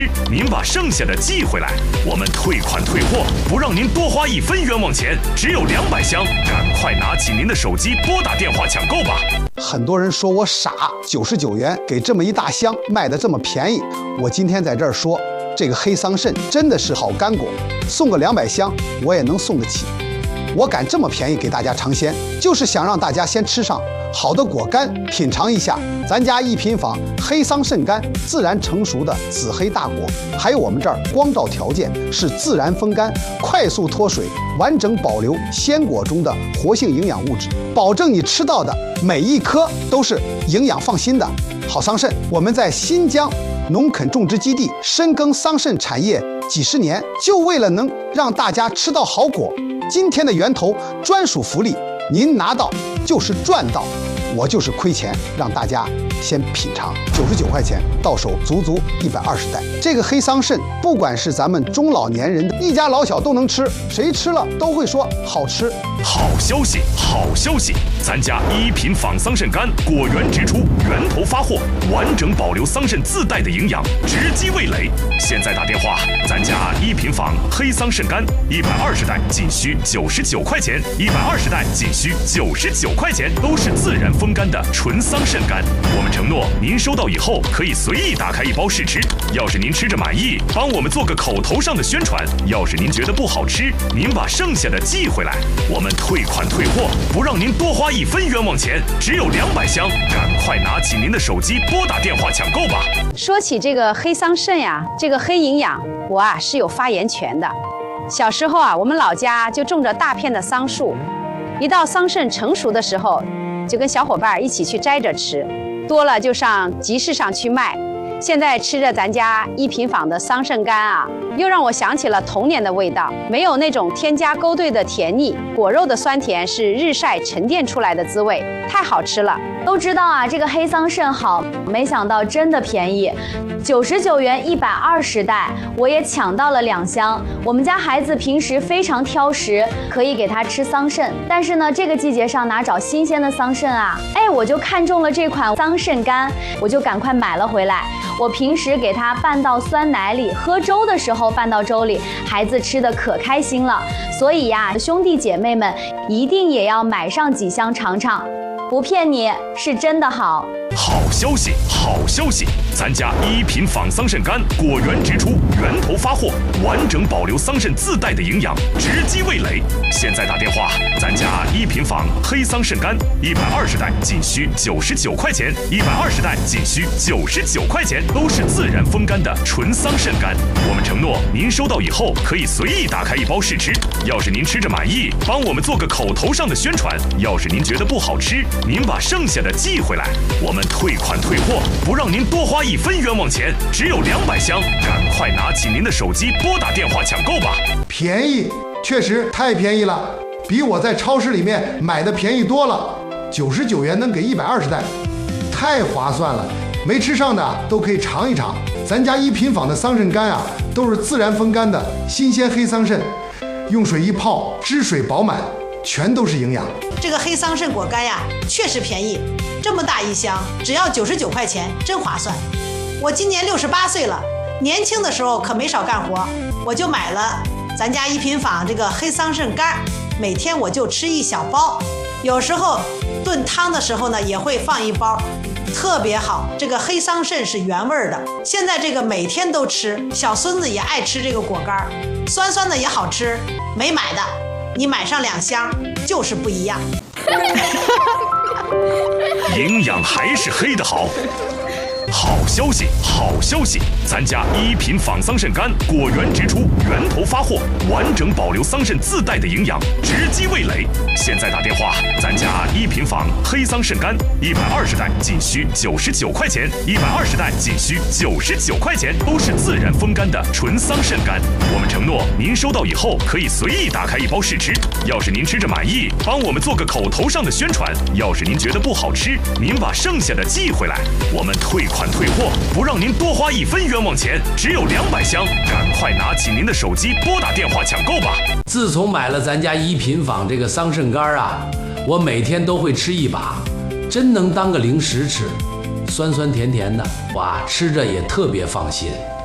您把剩下的寄回来，我们退款退货，不让您多花1分冤枉钱，只有200箱，赶快拿起您的手机拨打电话抢购吧。 很多人说我傻，99元给这么一大箱卖得这么便宜，我今天在这儿说，这个黑桑葚真的是好干果，送个200箱我也能送得起。我敢这么便宜给大家尝鲜，就是想让大家先吃上好的果干，品尝一下咱家一品坊黑桑葚干自然成熟的紫黑大果，还有我们这儿光照条件是自然风干，快速脱水，完整保留鲜果中的活性营养物质，保证你吃到的每一颗都是营养放心的好桑葚。我们在新疆农垦种植基地深耕桑葚产业几十年，就为了能让大家吃到好果。今天的源头专属福利，您拿到就是赚到，我就是亏钱让大家先品尝，99块钱到手足足120袋。这个黑桑葚，不管是咱们中老年人的，一家老小都能吃，谁吃了都会说好吃。 好消息，好消息！咱家一品坊桑葚干果园直出，源头发货，完整保留桑葚自带的营养，直击味蕾。现在打电话，咱家一品坊黑桑葚干120袋仅需99块钱，120袋仅需99块钱，都是自然风干的纯桑葚干。我们承诺，您收到以后可以随意打开一包试吃。要是您吃着满意，帮我们做个口头上的宣传；要是您觉得不好吃，您把剩下的寄回来，我们退款退货，不让您多花1分冤枉钱，只有200箱，赶快拿起您的手机拨打电话抢购吧。 说起这个黑桑葚呀，这个黑营养，我是有发言权的。小时候我们老家就种着大片的桑树，一到桑葚成熟的时候，就跟小伙伴一起去摘着吃，多了就上集市上去卖。现在吃着咱家一品坊的桑葚干又让我想起了童年的味道，没有那种添加勾兑的甜腻，果肉的酸甜是日晒沉淀出来的滋味，太好吃了。 都知道这个黑桑葚好，没想到真的便宜，99元120袋，我也抢到了2箱。我们家孩子平时非常挑食，可以给他吃桑葚，但是呢，这个季节上哪找新鲜的桑葚我就看中了这款桑葚干，我就赶快买了回来。我平时给它拌到酸奶里，喝粥的时候拌到粥里，孩子吃的可开心了。所以兄弟姐妹们一定也要买上几箱尝尝，不骗你，是真的好。 好消息，好消息！咱家一品坊桑葚干果园直出，源头发货，完整保留桑葚自带的营养，直击味蕾。现在打电话，咱家一品坊黑桑葚干120袋仅需99块钱，120袋仅需99块钱，都是自然风干的纯桑葚干。我们承诺，您收到以后可以随意打开一包试吃。要是您吃着满意，帮我们做个口头上的宣传；要是您觉得不好吃，您把剩下的寄回来，我们退款退货，不让您多花1分冤枉钱，只有200箱，赶快拿起您的手机拨打电话抢购吧。 便宜，确实太便宜了，比我在超市里面买的便宜多了。99元能给120袋，太划算了。没吃上的都可以尝一尝，咱家一品坊的桑葚干都是自然风干的新鲜黑桑葚，用水一泡，汁水饱满，全都是营养。 这个黑桑葚果干确实便宜，这么大一箱只要99块钱，真划算。我今年68岁了，年轻的时候可没少干活，我就买了咱家一品坊这个黑桑葚干，每天我就吃1小包，有时候炖汤的时候呢也会放1包，特别好。这个黑桑葚是原味的，现在这个每天都吃，小孙子也爱吃这个果干，酸酸的也好吃。没买的你买上2箱就是不一样。 营养还是黑的好。好消息，好消息！咱家一品坊桑葚干果园直出，源头发货，完整保留桑葚自带的营养，直击味蕾。现在打电话，咱家一品坊黑桑葚干120袋仅需99块钱，120袋仅需99块钱，都是自然风干的纯桑葚干。我们承诺，您收到以后可以随意打开一包试吃。要是您吃着满意，帮我们做个口头上的宣传；要是您觉得不好吃，您把剩下的寄回来，我们退款退货，不让您多花1分冤枉钱，只有200箱，赶快拿起您的手机拨打电话抢购吧。 自从买了咱家一品坊这个桑葚干我每天都会吃1把，真能当个零食吃，酸酸甜甜的，哇，吃着也特别放心。